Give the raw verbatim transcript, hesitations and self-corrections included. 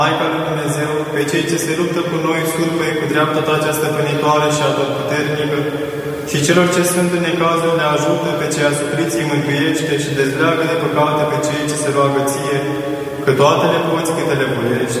Maica lui Dumnezeu, pe cei ce se luptă cu noi, surpă cu dreapta ta cea stăpânitoare și atotputernică, și celor ce sunt în necazuri le ajută, pe cei asupriți îi mântuiește și dezleagă de păcate pe cei ce se roagă ție, că toate le poți câte le voiești.